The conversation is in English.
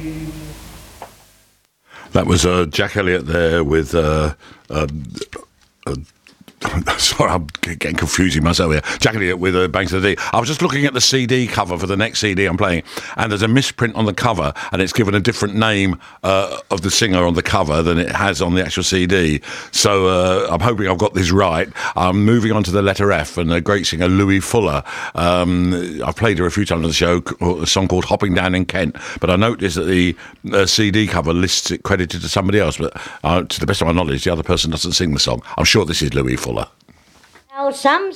That was Jack Elliott there with... sorry, I'm getting confusing myself here. Jack Elliott with Banks of the D. I was just looking at the CD cover for the next CD I'm playing, and there's a misprint on the cover, and it's given a different name of the singer on the cover than it has on the actual CD. So I'm hoping I've got this right. I'm moving on to the letter F, and a great singer, Louis Fuller. I've played her a few times on the show, a song called Hopping Down in Kent, but I noticed that the CD cover lists it credited to somebody else, but to the best of my knowledge, the other person doesn't sing the song. I'm sure this is Louis Fuller. Well, some